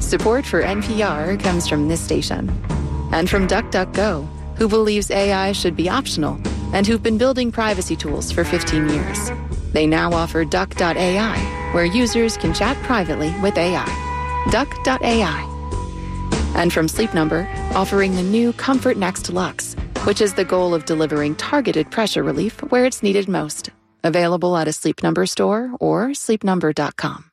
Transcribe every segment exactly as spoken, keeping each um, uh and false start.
Support for N P R comes from this station. And from DuckDuckGo, who believes A I should be optional and who've been building privacy tools for fifteen years. They now offer Duck dot A I, where users can chat privately with A I. Duck dot A I. And from Sleep Number, offering the new Comfort Next Luxe, which is the goal of delivering targeted pressure relief where it's needed most. Available at a Sleep Number store or sleep number dot com.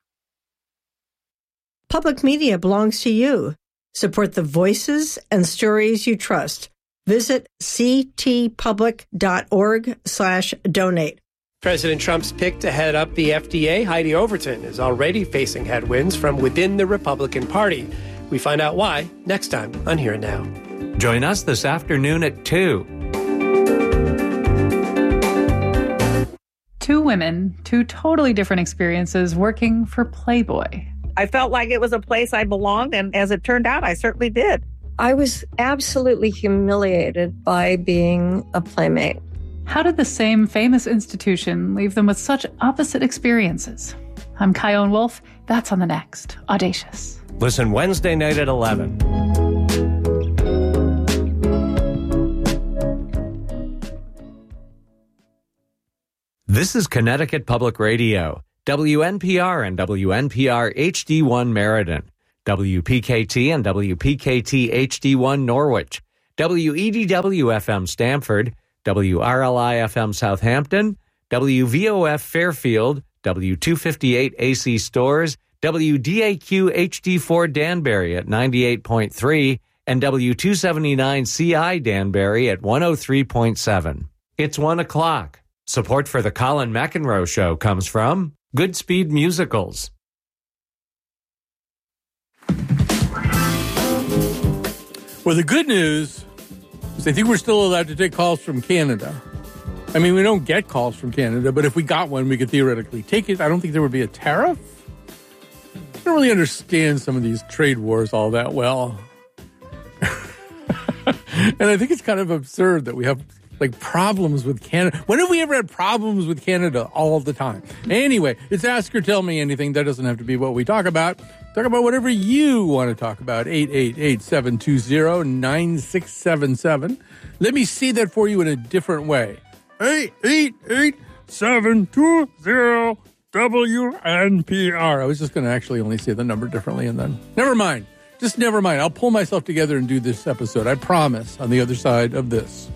Public media belongs to you. Support the voices and stories you trust. Visit ctpublic.org slash donate. President Trump's pick to head up the F D A, Heidi Overton, is already facing headwinds from within the Republican Party. We find out why next time on Here and Now. Join us this afternoon at two. Two women, two totally different experiences working for Playboy. I felt like it was a place I belonged, and as it turned out, I certainly did. I was absolutely humiliated by being a Playmate. How did the same famous institution leave them with such opposite experiences? I'm Kyone Wolf. That's on the next Audacious. Listen Wednesday night at eleven. This is Connecticut Public Radio, W N P R and W N P R H D one Meriden, W P K T and W P K T H D one Norwich, W E D W F M Stamford, W R L I F M Southampton, W V O F Fairfield, W two fifty-eight A C Stores, W D A Q H D four Danbury at ninety-eight point three, and W two seventy-nine C I Danbury at one oh three point seven. It's one o'clock. Support for the Colin McEnroe Show comes from Goodspeed Musicals. Well, the good news is I think we're still allowed to take calls from Canada. I mean, we don't get calls from Canada, but if we got one, we could theoretically take it. I don't think there would be a tariff. I don't really understand some of these trade wars all that well. And I think it's kind of absurd that we have like problems with Canada. When have we ever had problems with Canada all the time? Anyway, it's Ask or Tell Me Anything. That doesn't have to be what we talk about. Talk about whatever you want to talk about. eight eight eight, seven two zero, nine six seven seven. Let me see that for you in a different way. eight eight eight, seven two zero, W N P R. I was just going to actually only say the number differently and then... Never mind. Just never mind. I'll pull myself together and do this episode. I promise on the other side of this.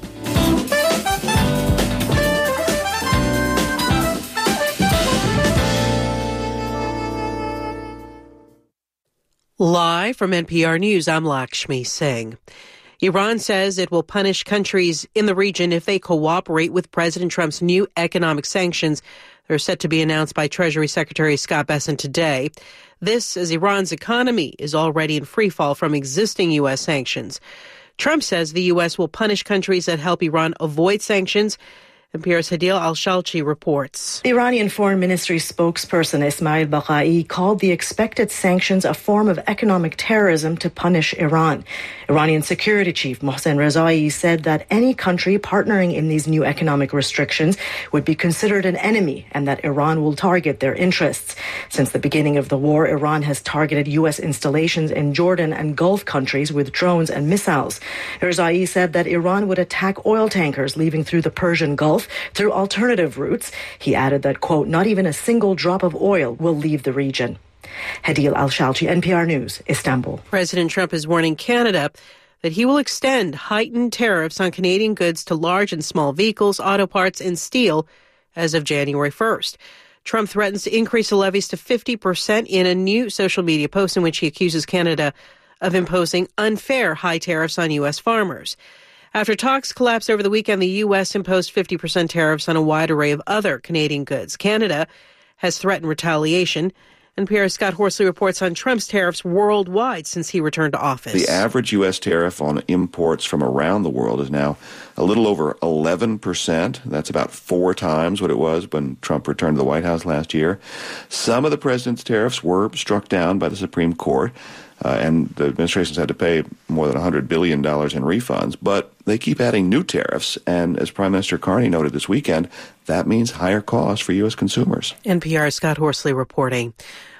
Live from N P R News, I'm Lakshmi Singh. Iran says it will punish countries in the region if they cooperate with President Trump's new economic sanctions. They're set to be announced by Treasury Secretary Scott Bessent today. This as Iran's economy is already in freefall from existing U S sanctions. Trump says the U S will punish countries that help Iran avoid sanctions. N P R's Hadil Al-Shalchi reports. The Iranian Foreign Ministry spokesperson Ismail Baqai called the expected sanctions a form of economic terrorism to punish Iran. Iranian Security Chief Mohsen Rezai said that any country partnering in these new economic restrictions would be considered an enemy and that Iran will target their interests. Since the beginning of the war, Iran has targeted U S installations in Jordan and Gulf countries with drones and missiles. Rezai said that Iran would attack oil tankers leaving through the Persian Gulf through alternative routes. He added that, quote, not even a single drop of oil will leave the region. Hadil Al-Shalchi, N P R News, Istanbul. President Trump is warning Canada that he will extend heightened tariffs on Canadian goods to large and small vehicles, auto parts, and steel as of January first. Trump threatens to increase the levies to fifty percent in a new social media post in which he accuses Canada of imposing unfair high tariffs on U S farmers. After talks collapsed over the weekend, the U S imposed fifty percent tariffs on a wide array of other Canadian goods. Canada has threatened retaliation. N P R's Scott Horsley reports on Trump's tariffs worldwide since he returned to office. The average U S tariff on imports from around the world is now a little over eleven percent. That's about four times what it was when Trump returned to the White House last year. Some of the president's tariffs were struck down by the Supreme Court. Uh, and the administration's had to pay more than one hundred billion dollars in refunds, but they keep adding new tariffs, and as Prime Minister Carney noted this weekend, that means higher costs for U S consumers. N P R's Scott Horsley reporting.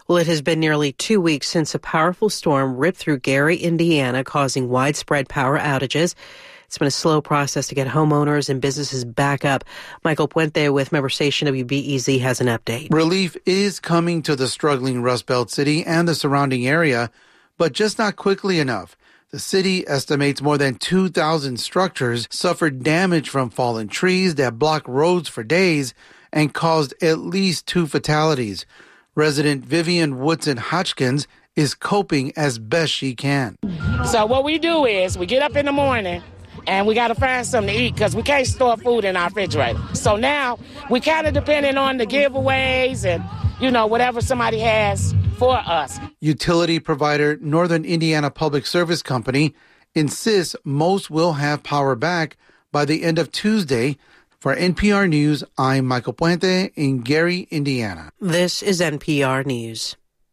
Well, it has been nearly two weeks since a powerful storm ripped through Gary, Indiana, causing widespread power outages. It's been a slow process to get homeowners and businesses back up. Michael Puente with member station W B E Z has an update. Relief is coming to the struggling Rust Belt city and the surrounding area, but just not quickly enough. The city estimates more than two thousand structures suffered damage from fallen trees that blocked roads for days and caused at least two fatalities. Resident Vivian Woodson Hodgkins is coping as best she can. So what we do is we get up in the morning and we got to find something to eat because we can't store food in our refrigerator. So now we kind of depending on the giveaways and, you know, whatever somebody has for us. Utility provider Northern Indiana Public Service Company insists most will have power back by the end of Tuesday. For N P R News, I'm Michael Puente in Gary, Indiana. This is N P R News.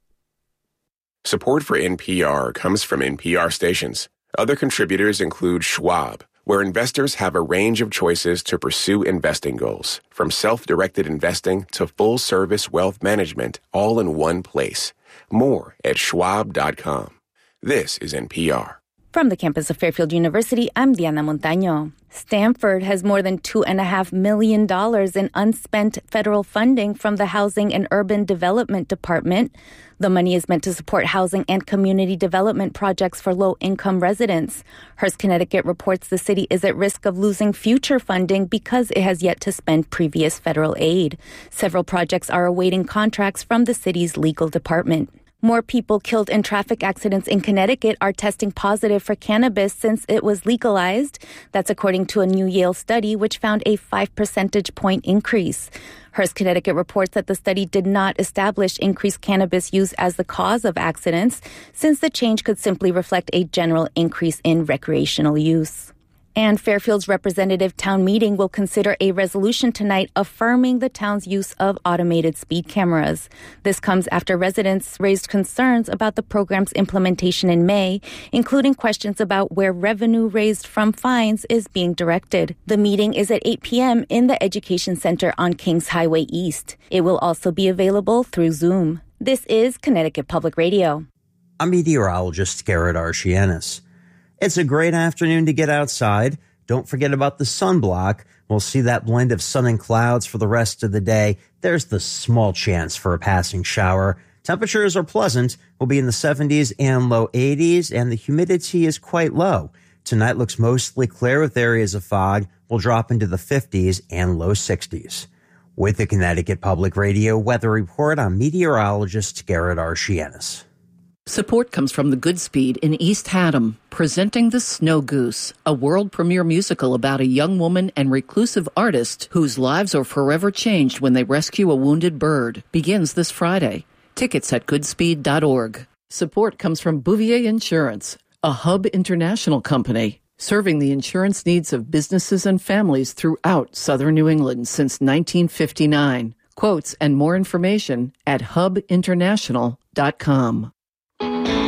Support for N P R comes from N P R stations. Other contributors include Schwab, where investors have a range of choices to pursue investing goals, from self-directed investing to full-service wealth management, all in one place. More at schwab dot com. This is N P R. From the campus of Fairfield University, I'm Diana Montaño. Stanford has more than two point five million dollars in unspent federal funding from the Housing and Urban Development Department. The money is meant to support housing and community development projects for low-income residents. Hearst, Connecticut reports the city is at risk of losing future funding because it has yet to spend previous federal aid. Several projects are awaiting contracts from the city's legal department. More people killed in traffic accidents in Connecticut are testing positive for cannabis since it was legalized. That's according to a new Yale study, which found a five percentage point increase. Hearst, Connecticut reports that the study did not establish increased cannabis use as the cause of accidents, since the change could simply reflect a general increase in recreational use. And Fairfield's representative town meeting will consider a resolution tonight affirming the town's use of automated speed cameras. This comes after residents raised concerns about the program's implementation in May, including questions about where revenue raised from fines is being directed. The meeting is at eight p.m. in the Education Center on Kings Highway East. It will also be available through Zoom. This is Connecticut Public Radio. I'm meteorologist Garrett Archianis. It's a great afternoon to get outside. Don't forget about the sunblock. We'll see that blend of sun and clouds for the rest of the day. There's the small chance for a passing shower. Temperatures are pleasant. We'll be in the seventies and low eighties, and the humidity is quite low. Tonight looks mostly clear with areas of fog. We'll drop into the fifties and low sixties. With the Connecticut Public Radio Weather Report, I'm meteorologist Garrett Archianis. Support comes from the Goodspeed in East Haddam, presenting The Snow Goose, a world premiere musical about a young woman and reclusive artist whose lives are forever changed when they rescue a wounded bird. Begins this Friday. Tickets at goodspeed dot org. Support comes from Bouvier Insurance, a Hub International company, serving the insurance needs of businesses and families throughout southern New England since nineteen fifty-nine. Quotes and more information at hub international dot com.